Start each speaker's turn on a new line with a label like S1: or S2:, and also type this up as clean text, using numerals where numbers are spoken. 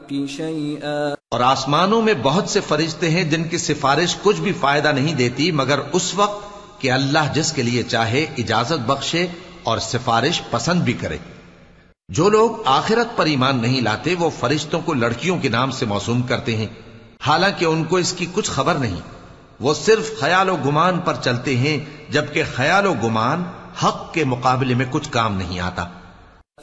S1: الحق شيئا
S2: और आसमानों में बहुत से फरिश्ते हैं जिनकी सिफारिश कुछ भी फायदा नहीं देती मगर उस वक्त कि अल्लाह जिसके लिए चाहे इजाजत बख्शे और सिफारिश पसंद भी करे। जो लोग आखिरत पर ईमान नहीं लाते वो फरिश्तों को लड़कियों के नाम से मौसूम करते हैं, हालांकि उनको इसकी कुछ खबर नहीं। वो सिर्फ ख्याल और गुमान पर चलते हैं, जबकि ख्याल और गुमान हक के मुकाबले में कुछ काम नहीं आता।